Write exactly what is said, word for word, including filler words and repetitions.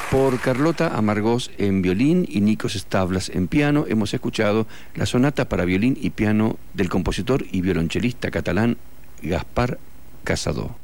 Por Carlota Amargós en violín y Nikos Stavlas en piano, hemos escuchado la sonata para violín y piano del compositor y violonchelista catalán Gaspar Cassadó.